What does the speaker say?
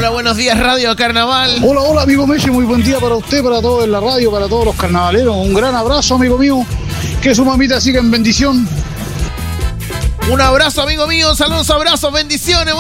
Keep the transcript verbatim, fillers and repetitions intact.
Hola, buenos días, Radio Carnaval. Hola, hola, amigo Messi, muy buen día para usted, para todos en la radio, para todos los carnavaleros. Un gran abrazo, amigo mío. Que su mamita siga en bendición. Un abrazo, amigo mío. Saludos, abrazos, bendiciones.